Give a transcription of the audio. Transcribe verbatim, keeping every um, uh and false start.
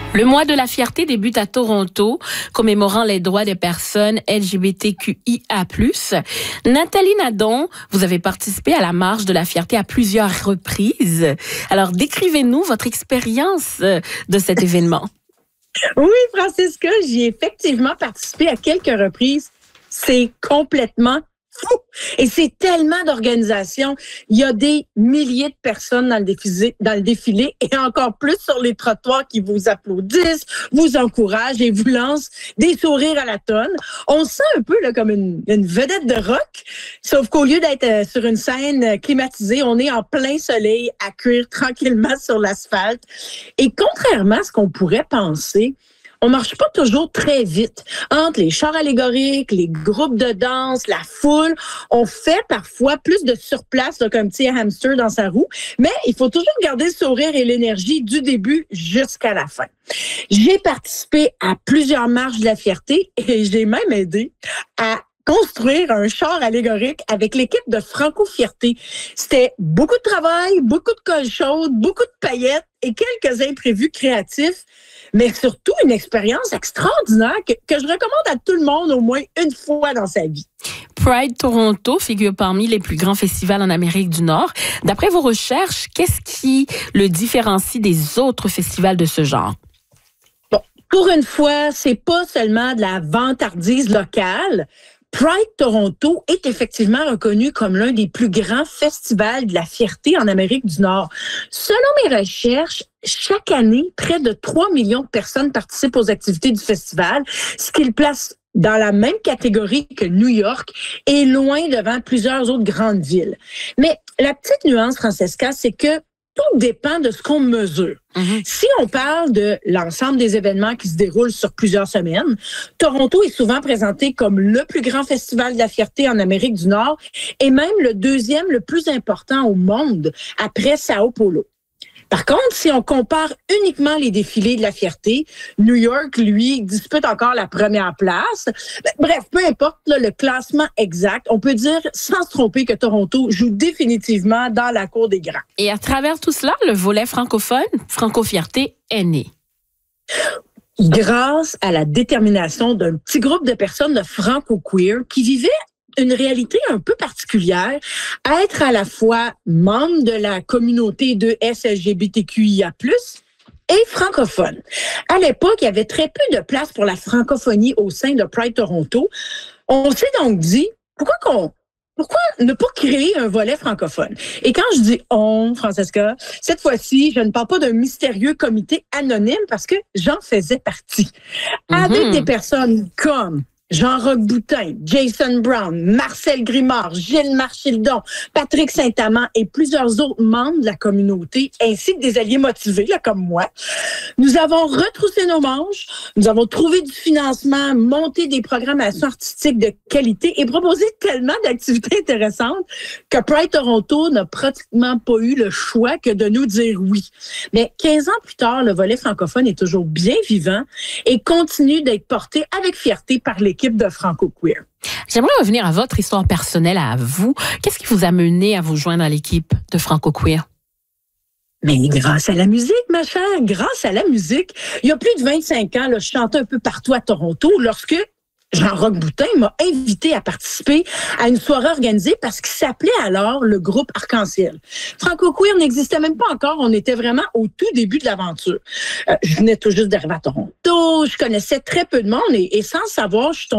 Le mois de la fierté débute à Toronto, commémorant les droits des personnes L G B T Q I A plus. Nathalie Nadon, vous avez participé à la marche de la fierté à plusieurs reprises. Alors, décrivez-nous votre expérience de cet événement. Oui, Francisca, j'y ai effectivement participé à quelques reprises. C'est complètement fou. Et c'est tellement d'organisations. Il y a des milliers de personnes dans le défilé, dans le défilé et encore plus sur les trottoirs qui vous applaudissent, vous encouragent et vous lancent des sourires à la tonne. On se sent un peu là, comme une, une vedette de rock, sauf qu'au lieu d'être sur une scène climatisée, on est en plein soleil à cuire tranquillement sur l'asphalte. Et contrairement à ce qu'on pourrait penser, on marche pas toujours très vite. Entre les chars allégoriques, les groupes de danse, la foule, on fait parfois plus de surplace, là, comme un petit hamster dans sa roue, mais il faut toujours garder le sourire et l'énergie du début jusqu'à la fin. J'ai participé à plusieurs marches de la fierté et j'ai même aidé à construire un char allégorique avec l'équipe de Franco-Fierté. C'était beaucoup de travail, beaucoup de colle chaude, beaucoup de paillettes et quelques imprévus créatifs, mais surtout une expérience extraordinaire que, que je recommande à tout le monde au moins une fois dans sa vie. Pride Toronto figure parmi les plus grands festivals en Amérique du Nord. D'après vos recherches, qu'est-ce qui le différencie des autres festivals de ce genre? Bon, pour une fois, c'est pas seulement de la vantardise locale. Pride Toronto est effectivement reconnu comme l'un des plus grands festivals de la fierté en Amérique du Nord. Selon mes recherches, chaque année, près de trois millions de personnes participent aux activités du festival, ce qui le place dans la même catégorie que New York et loin devant plusieurs autres grandes villes. Mais la petite nuance, Francesca, c'est que tout dépend de ce qu'on mesure. Mm-hmm. Si on parle de l'ensemble des événements qui se déroulent sur plusieurs semaines, Toronto est souvent présenté comme le plus grand festival de la fierté en Amérique du Nord et même le deuxième le plus important au monde après Sao Paulo. Par contre, si on compare uniquement les défilés de la fierté, New York, lui, dispute encore la première place. Bref, peu importe là, le classement exact, on peut dire sans se tromper que Toronto joue définitivement dans la cour des grands. Et à travers tout cela, le volet francophone, Franco-Fierté, est né. Grâce à la détermination d'un petit groupe de personnes de franco-queer qui vivaient une réalité un peu particulière, être à la fois membre de la communauté de S L G B T Q I A plus, et francophone. À l'époque, il y avait très peu de place pour la francophonie au sein de Pride Toronto. On s'est donc dit, pourquoi qu'on Pourquoi ne pas créer un volet francophone? Et quand je dis « on », Francesca, cette fois-ci, je ne parle pas d'un mystérieux comité anonyme parce que j'en faisais partie. Mm-hmm. Avec des personnes comme Jean-Roch Boutin, Jason Brown, Marcel Grimard, Gilles Marchildon, Patrick Saint-Amand et plusieurs autres membres de la communauté, ainsi que des alliés motivés, là, comme moi. Nous avons retroussé nos manches, nous avons trouvé du financement, monté des programmations artistiques de qualité et proposé tellement d'activités intéressantes que Pride Toronto n'a pratiquement pas eu le choix que de nous dire oui. Mais quinze ans plus tard, le volet francophone est toujours bien vivant et continue d'être porté avec fierté par l'équipe de Franco-Queer. J'aimerais revenir à votre histoire personnelle à vous. Qu'est-ce qui vous a mené à vous joindre à l'équipe de Franco-Queer? Mais grâce à la musique, ma chère, grâce à la musique. Il y a plus de vingt-cinq ans, là, je chantais un peu partout à Toronto lorsque Jean-Roch Boutin m'a invité à participer à une soirée organisée parce qu'il s'appelait alors le groupe Arc-en-Ciel. Franco-Queer n'existait même pas encore, on était vraiment au tout début de l'aventure. Euh, je venais tout juste d'arriver à Toronto, je connaissais très peu de monde et, et sans savoir, je suis tombée